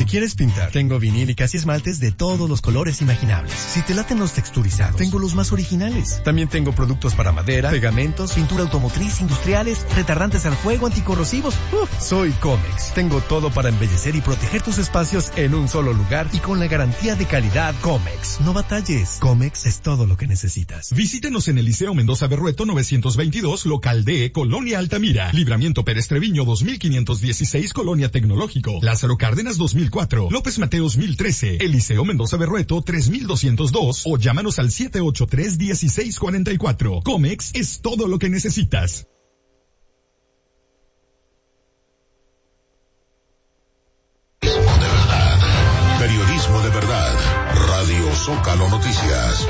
quieres pintar, tengo vinílicas y esmaltes de todos los colores imaginables. Si te laten los texturizados, tengo los más originales. También tengo productos para madera, pegamentos, pintura automotriz, industriales, retardantes al fuego, anticorrosivos. Soy Comex. Tengo todo para embellecer y proteger tus espacios en un solo lugar y con la garantía de calidad Comex. No batalles. Comex es todo lo que necesitas. Visítenos en el Liceo Mendoza Berrueto 922, local D, Colonia Altamira. Libramiento Pérez Treviño 2516, Colonia Tecnológico. Lázaro Cárdenas 2004. López Mateos 1013. El Liceo Mendoza Berrueto 3202. O llámanos al 783-1644. Comex es todo lo que necesitas. Periodismo de verdad. Radio Zócalo Noticias.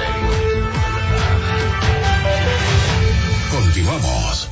Continuamos.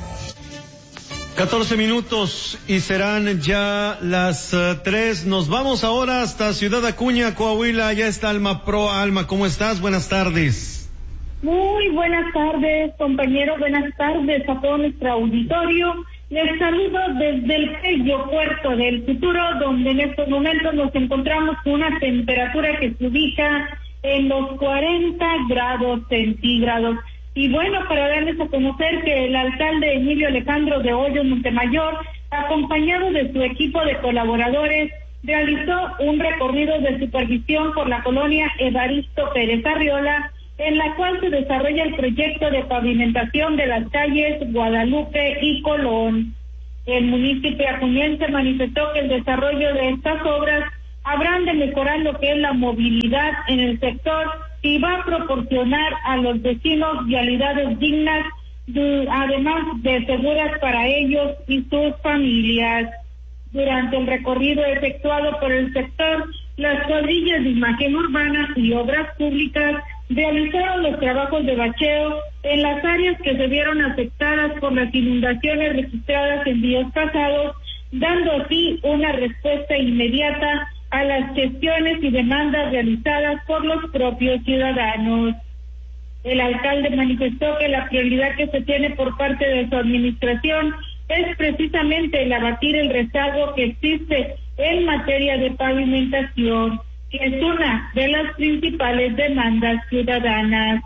14 minutos y serán ya las 3. Nos vamos ahora hasta Ciudad Acuña, Coahuila. Ya está Alma Pro. Alma, ¿cómo estás? Buenas tardes. Muy buenas tardes, compañero. Buenas tardes a todo nuestro auditorio. Les saludo desde el bello puerto del futuro, donde en estos momentos nos encontramos con una temperatura que se ubica en los 40 grados centígrados. Y bueno, para darles a conocer que el alcalde Emilio Alejandro de Hoyos Montemayor, acompañado de su equipo de colaboradores, realizó un recorrido de supervisión por la colonia Evaristo Pérez Arriola, en la cual se desarrolla el proyecto de pavimentación de las calles Guadalupe y Colón. El municipio acuñense manifestó que el desarrollo de estas obras habrán de mejorar lo que es la movilidad en el sector y va a proporcionar a los vecinos vialidades dignas, además de seguras para ellos y sus familias. Durante el recorrido efectuado por el sector, las cuadrillas de imagen urbana y obras públicas realizaron los trabajos de bacheo en las áreas que se vieron afectadas por las inundaciones registradas en días pasados, dando así una respuesta inmediata a las gestiones y demandas realizadas por los propios ciudadanos. El alcalde manifestó que la prioridad que se tiene por parte de su administración es precisamente el abatir el rezago que existe en materia de pavimentación, que es una de las principales demandas ciudadanas.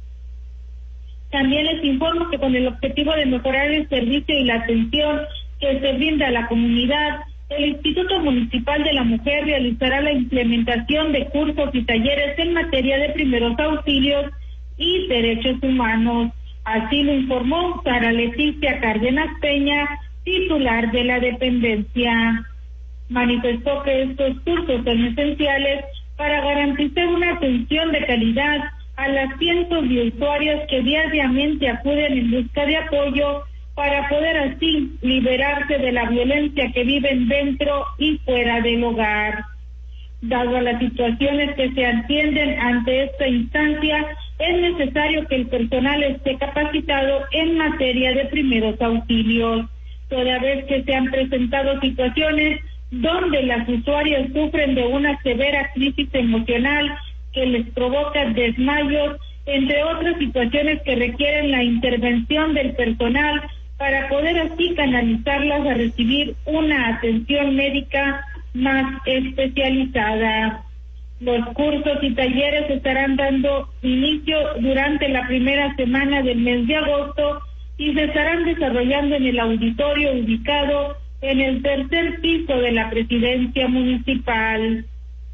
También les informo que con el objetivo de mejorar el servicio y la atención que se brinda a la comunidad, el Instituto Municipal de la Mujer realizará la implementación de cursos y talleres en materia de primeros auxilios y derechos humanos. Así lo informó Sara Leticia Cárdenas Peña, titular de la dependencia. Manifestó que estos cursos son esenciales para garantizar una atención de calidad a las cientos de usuarios que diariamente acuden en busca de apoyo para poder así liberarse de la violencia que viven dentro y fuera del hogar. Dado a las situaciones que se atienden ante esta instancia, es necesario que el personal esté capacitado en materia de primeros auxilios, toda vez que se han presentado situaciones donde las usuarias sufren de una severa crisis emocional que les provoca desmayos, entre otras situaciones que requieren la intervención del personal para poder así canalizarlas a recibir una atención médica más especializada. Los cursos y talleres estarán dando inicio durante la primera semana del mes de agosto y se estarán desarrollando en el auditorio ubicado en el tercer piso de la presidencia municipal.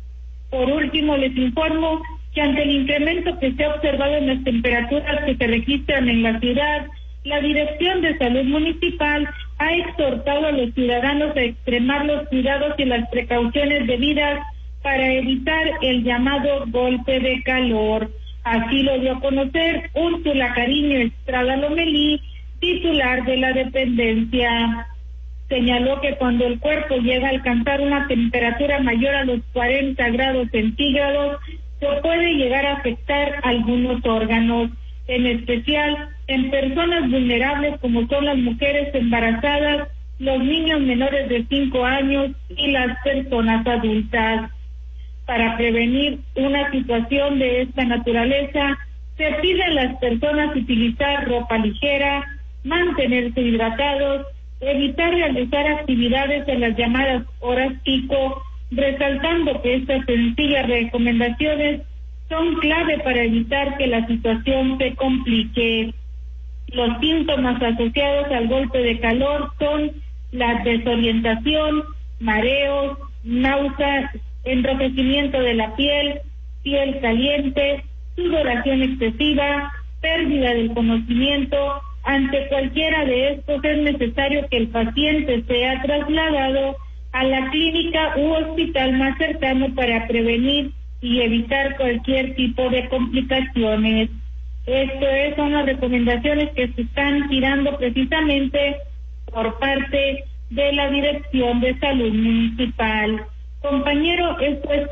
Por último, les informo que ante el incremento que se ha observado en las temperaturas que se registran en la ciudad, la Dirección de Salud Municipal ha exhortado a los ciudadanos a extremar los cuidados y las precauciones debidas para evitar el llamado golpe de calor. Así lo dio a conocer Úrsula Cariño Estrada Lomelí, titular de la dependencia. Señaló que cuando el cuerpo llega a alcanzar una temperatura mayor a los 40 grados centígrados, se puede llegar a afectar algunos órganos, en especial en personas vulnerables como son las mujeres embarazadas, los niños menores de 5 años y las personas adultas. Para prevenir una situación de esta naturaleza, se pide a las personas utilizar ropa ligera, mantenerse hidratados, evitar realizar actividades en las llamadas horas pico, resaltando que estas sencillas recomendaciones son clave para evitar que la situación se complique. Los síntomas asociados al golpe de calor son la desorientación, mareos, náuseas, enrojecimiento de la piel caliente, sudoración excesiva, pérdida del conocimiento. Ante cualquiera de estos es necesario que el paciente sea trasladado a la clínica u hospital más cercano para prevenir y evitar cualquier tipo de complicaciones. Son las recomendaciones que se están tirando precisamente por parte de la Dirección de Salud Municipal. Compañero, esto es